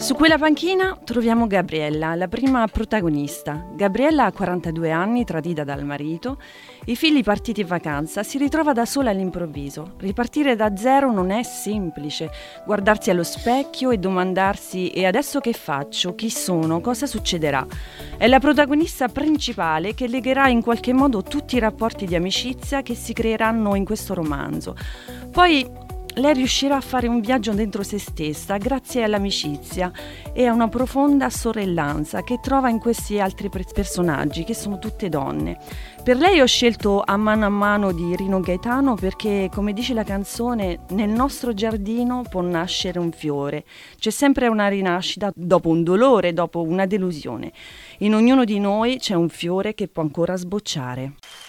Su quella panchina troviamo Gabriella, la prima protagonista. Gabriella ha 42 anni, tradita dal marito, i figli partiti in vacanza, si ritrova da sola all'improvviso. Ripartire da zero non è semplice, guardarsi allo specchio e domandarsi: e adesso che faccio? Chi sono? Cosa succederà? È la protagonista principale che legherà in qualche modo tutti i rapporti di amicizia che si creeranno in questo romanzo. Poi lei riuscirà a fare un viaggio dentro se stessa grazie all'amicizia e a una profonda sorellanza che trova in questi altri personaggi, che sono tutte donne. Per lei ho scelto A mano di Rino Gaetano perché, come dice la canzone, nel nostro giardino può nascere un fiore. C'è sempre una rinascita dopo un dolore, dopo una delusione. In ognuno di noi c'è un fiore che può ancora sbocciare.